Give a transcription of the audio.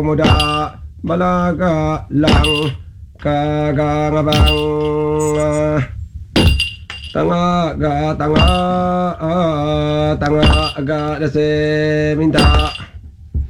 muda malaga lang kagangabang tanga ga tanga tanga ga dase minta